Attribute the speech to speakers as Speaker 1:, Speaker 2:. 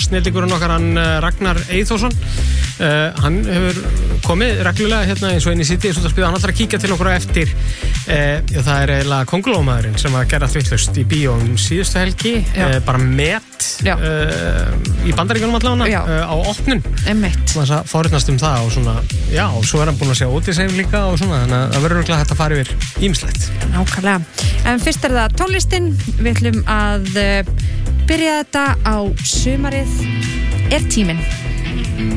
Speaker 1: snilligurinn okkar hann Ragnar Eyþórsson hann hefur komið reglulega hérna eins og inn í Síðdeis útvarpið, hann ætlar að kíkja til okkur á eftir það eiginlega kóngulóarmaðurinn sem að gera þvittlust í bíóm síðustu helgi bara met í Bandaríkjunum allavega á opnun þess að forritnast það og svona, já, og svo hann búin að sjá Odyssey líka og svona, þannig að það verður örugglega hægt að fara yfir ýmislegt.
Speaker 2: Nákvæmlega. En fyrst það tónlistin, við ætlum að byrja þetta á sumarið er tíminn.